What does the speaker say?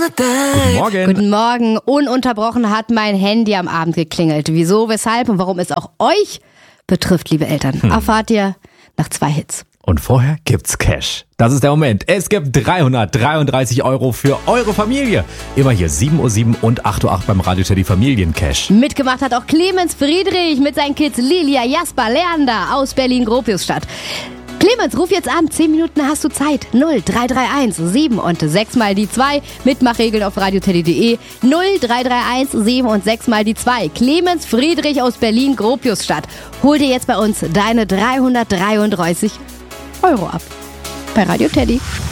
Guten Morgen. Guten Morgen. Ununterbrochen hat mein Handy am Abend geklingelt. Wieso, weshalb und warum es auch euch betrifft, liebe Eltern, erfahrt ihr nach 2 Hits. Und vorher gibt's Cash. Das ist der Moment. Es gibt 333 € für eure Familie. Immer hier 7:07 Uhr und 8:08 Uhr beim Radio Teddy Familiencash. Mitgemacht hat auch Clemens Friedrich mit seinen Kids Lilia, Jasper, Leander aus Berlin-Gropiusstadt. Clemens, ruf jetzt an. 10 Minuten hast du Zeit. 0331 7 und 6 mal die 2. Mitmachregeln auf radioteddy.de. 0331 7 und 6 mal die 2. Clemens Friedrich aus Berlin-Gropiusstadt. Hol dir jetzt bei uns deine 333 € ab. Bei Radio Teddy.